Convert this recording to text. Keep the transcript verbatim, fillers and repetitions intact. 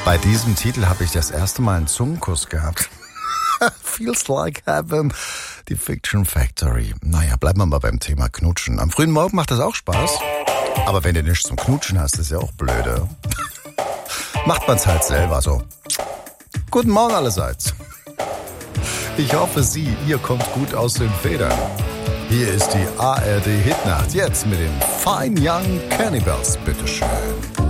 Bei diesem Titel habe ich das erste Mal einen Zungenkuss gehabt. Feels like heaven. Die Fiction Factory. Naja, bleiben wir mal beim Thema Knutschen. Am frühen Morgen macht das auch Spaß. Aber wenn du nichts zum Knutschen hast, ist ja auch blöde. Macht man's halt selber so. Guten Morgen allerseits. Ich hoffe, Sie, ihr kommt gut aus den Federn. Hier ist die A R D Hitnacht. Jetzt mit den Fine Young Cannibals. Bitteschön.